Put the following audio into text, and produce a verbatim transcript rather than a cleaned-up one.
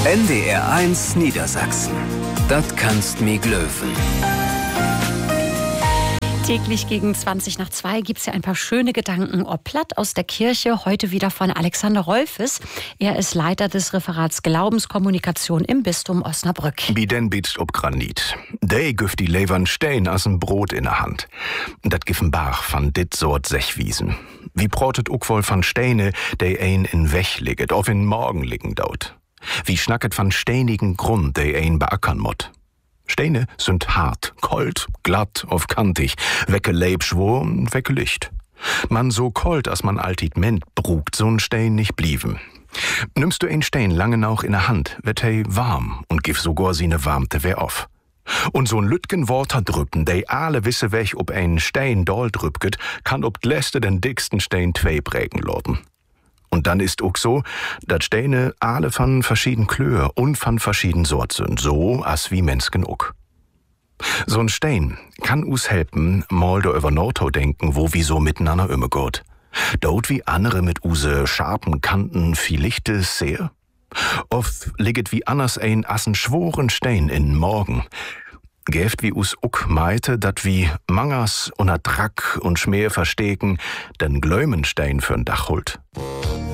N D R eins Niedersachsen. Das kannst mi glöwen. Täglich gegen zwanzig nach zwei gibt es ja ein paar schöne Gedanken. Ob Platt aus der Kirche, heute wieder von Alexander Rolfes. Er ist Leiter des Referats Glaubenskommunikation im Bistum Osnabrück. Wie denn bitst ob Granit. Dei güft die Levern Stein as ein Brot in der Hand. Dat giffen Bach van dit sort Sechwiesen. Wie brotet uck wohl van Steine, dei ein in Wech ligget, auf in Morgen liegen daut. Wie schnacket van steinigen Grund, dei ein beackern mott. Steine sind hart, kalt, glatt, auf kantig, wecke Leibschwur und wecke Licht. Man so kalt, als man altit ment, brugt so'n Stein nicht blieben. Nimmst du ein Stein lange noch in der Hand, wird hei warm und gif sogar sine Warmte wer auf. Und so'n Lütgen Worter drüppen, dei alle wisse weg, ob ein Stein doll drüppget, kann ob d'läste den dicksten Stein zwei prägen lorden. Und dann ist auch so, dass Steine alle von verschieden Klöhe und von verschieden Sort sind, so as wie Menschen auch. So ein Stein kann us helfen, mal da über Nordau denken, wo wie so miteinander immer geht. Dort wie andere mit use scharfen Kanten viel Lichtes sehr. Oft liegt wie anders ein assen schworen Stein in Morgen. Gäft wie us uck meite, dat wie Mangers und Drack und Schmäh versteken, den Gläumenstein für'n Dach holt.